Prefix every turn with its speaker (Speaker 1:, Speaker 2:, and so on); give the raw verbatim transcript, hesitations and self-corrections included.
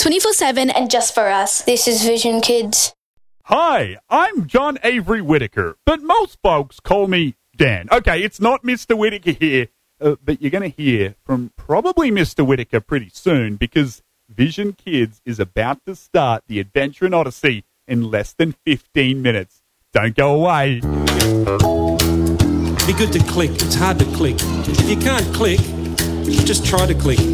Speaker 1: twenty-four seven and just for us.
Speaker 2: This is Vision Kids.
Speaker 3: Hi, I'm John Avery Whittaker, but most folks call me Dan. Okay, it's not Mister Whittaker here, uh, but you're going to hear from probably Mister Whittaker pretty soon because Vision Kids is about to start the Adventure in Odyssey in less than fifteen minutes. Don't go away.
Speaker 4: Be good to click. It's hard to click. If you can't click, just try to click.